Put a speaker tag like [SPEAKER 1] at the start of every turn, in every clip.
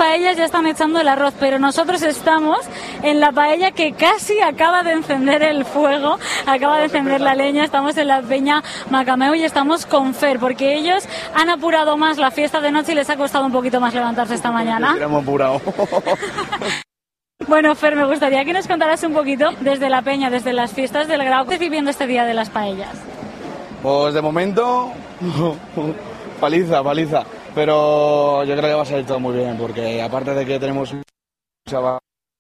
[SPEAKER 1] paellas ya están echando el arroz, pero nosotros estamos en la paella que casi acaba de encender el fuego, acaba de encender la leña. Estamos en la Peña Macameu y estamos con Fer, porque ellos han apurado más la fiesta de noche y les ha costado un poquito más levantarse esta mañana.
[SPEAKER 2] Hemos apurado.
[SPEAKER 1] Bueno, Fer, me gustaría que nos contaras un poquito desde la Peña, desde las fiestas del Grau, ¿qué estás viviendo este día de las paellas?
[SPEAKER 2] Pues de momento, paliza, pero yo creo que va a salir todo muy bien, porque aparte de que tenemos un chaval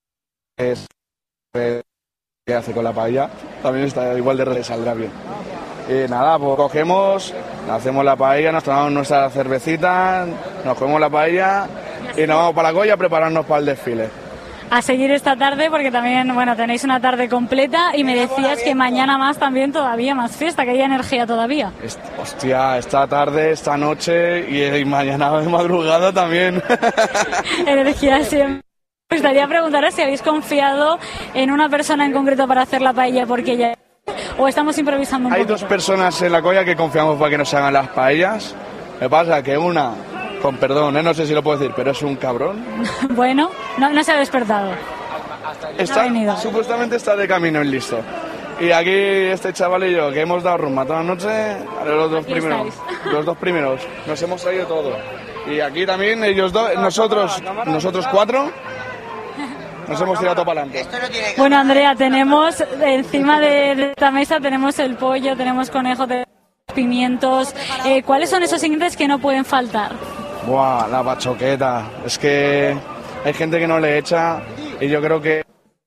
[SPEAKER 2] que hace con la paella, también está igual de saldrá bien. Y nada, pues cogemos, hacemos la paella, nos tomamos nuestra cervecita, nos comemos la paella y nos vamos para la colla a prepararnos para el desfile.
[SPEAKER 1] A seguir esta tarde, porque también, bueno, tenéis una tarde completa y me decías que mañana más también todavía más fiesta, que hay energía todavía.
[SPEAKER 2] Hostia, esta tarde, esta noche y mañana de madrugada también.
[SPEAKER 1] Energía siempre. Me gustaría preguntaros si habéis confiado en una persona en concreto para hacer la paella, porque ya... ¿O estamos improvisando un poco?
[SPEAKER 2] Hay dos personas en la colla que confiamos para que nos hagan las paellas. Me pasa que una... Con perdón, no sé si lo puedo decir, pero es un cabrón.
[SPEAKER 1] Bueno, no se ha despertado.
[SPEAKER 2] Supuestamente está de camino en listo. Y aquí este chavalillo que hemos dado rumba toda la noche, los dos primeros, nos hemos traído todo. Y aquí también ellos dos, nosotros cuatro, nos hemos tirado todo para adelante.
[SPEAKER 1] Bueno, Andrea, tenemos encima de esta mesa, tenemos el pollo, tenemos conejo, tenemos pimientos. ¿Cuáles son esos ingredientes que no pueden faltar?
[SPEAKER 2] Buah, la bachoqueta. Es que hay gente que no le echa y yo creo que...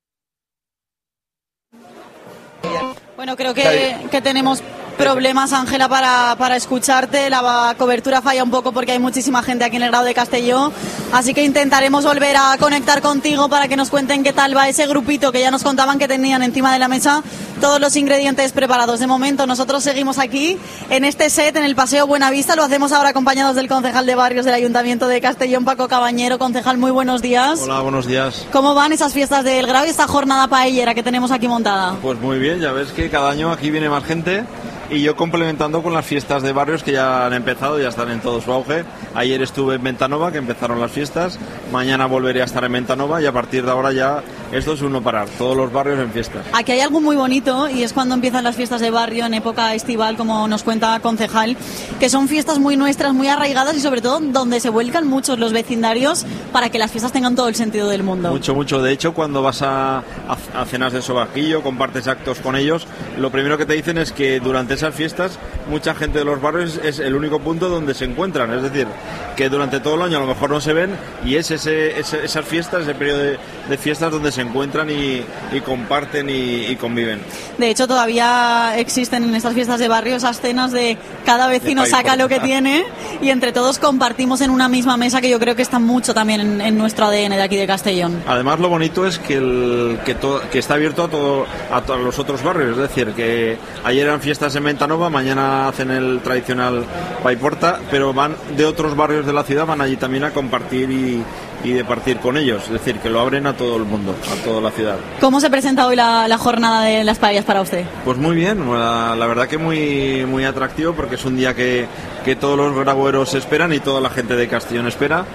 [SPEAKER 3] Bueno, creo que tenemos problemas, Ángela, para escucharte. La cobertura falla un poco porque hay muchísima gente aquí en el Grau de Castelló. Así que intentaremos volver a conectar contigo para que nos cuenten qué tal va ese grupito que ya nos contaban que tenían encima de la mesa todos los ingredientes preparados. De momento nosotros seguimos aquí en este set en el Paseo Buenavista. Lo hacemos ahora acompañados del concejal de barrios del Ayuntamiento de Castellón, Paco Cabañero. Concejal, muy buenos días.
[SPEAKER 4] Hola, buenos días.
[SPEAKER 3] ¿Cómo van esas fiestas del Grau y esta jornada paellera que tenemos aquí montada?
[SPEAKER 4] Pues muy bien, ya ves que cada año aquí viene más gente. Y yo complementando con las fiestas de barrios que ya han empezado, ya están en todo su auge. Ayer estuve en Ventanova, que empezaron las fiestas. Mañana volveré a estar en Ventanova y a partir de ahora ya esto es un no parar, todos los barrios en fiestas.
[SPEAKER 3] Aquí hay algo muy bonito y es cuando empiezan las fiestas de barrio en época estival, como nos cuenta concejal, que son fiestas muy nuestras, muy arraigadas y sobre todo donde se vuelcan muchos los vecindarios para que las fiestas tengan todo el sentido del mundo.
[SPEAKER 4] Mucho. De hecho, cuando vas a cenas de sobajillo, compartes actos con ellos, lo primero que te dicen es que durante esas fiestas mucha gente de los barrios es el único punto donde se encuentran, es decir, que durante todo el año a lo mejor no se ven y es esas fiestas, ese periodo de fiestas donde se encuentran y comparten y conviven.
[SPEAKER 3] De hecho, todavía existen en estas fiestas de barrio esas cenas de cada vecino saca lo que tiene y entre todos compartimos en una misma mesa, que yo creo que está mucho también en nuestro ADN de aquí de Castellón.
[SPEAKER 4] Además, lo bonito es que está abierto a todos los otros barrios, es decir, que ayer eran fiestas en Ventanova, mañana hacen el tradicional Paiporta, pero van de otros barrios de la ciudad, van allí también a compartir y de partir con ellos, es decir, que lo abren a todo el mundo, a toda la ciudad.
[SPEAKER 3] ¿Cómo se presenta hoy la jornada de las paellas para usted?
[SPEAKER 4] Pues muy bien, la verdad que muy atractivo, porque es un día que todos los graueros esperan y toda la gente de Castellón espera.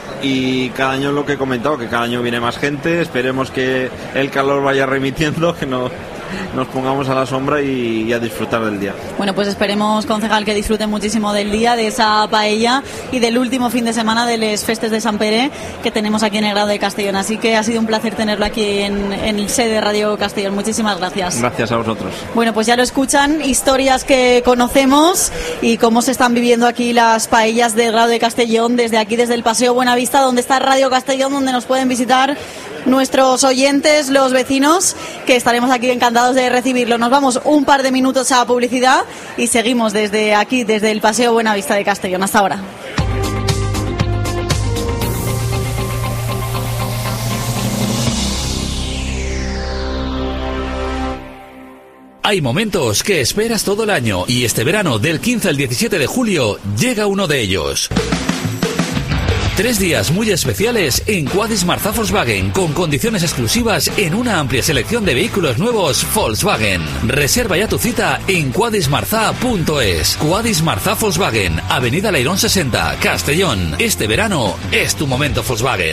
[SPEAKER 4] Y cada año lo que he comentado, que cada año viene más gente, esperemos que el calor vaya remitiendo, que no nos pongamos a la sombra y a disfrutar del día.
[SPEAKER 3] Bueno, pues esperemos, concejal, que disfruten muchísimo del día, de esa paella y del último fin de semana de les festes de Sant Pere que tenemos aquí en el Grau de Castellón. Así que ha sido un placer tenerlo aquí en el sede de Radio Castellón. Muchísimas gracias.
[SPEAKER 4] Gracias a vosotros.
[SPEAKER 3] Bueno, pues ya lo escuchan, historias que conocemos y cómo se están viviendo aquí las paellas del Grau de Castellón desde aquí, desde el Paseo Buenavista, donde está Radio Castellón, donde nos pueden visitar nuestros oyentes, los vecinos, que estaremos aquí encantados de recibirlo. Nos vamos un par de minutos a publicidad y seguimos desde aquí, desde el Paseo Buenavista de Castellón. Hasta ahora.
[SPEAKER 5] Hay momentos que esperas todo el año y este verano, del 15 al 17 de julio, llega uno de ellos. 3 días muy especiales en Quadis Marza Volkswagen, con condiciones exclusivas en una amplia selección de vehículos nuevos Volkswagen. Reserva ya tu cita en quadismarza.es. Quadis Marza Volkswagen, Avenida Leirón 60, Castellón. Este verano es tu momento Volkswagen.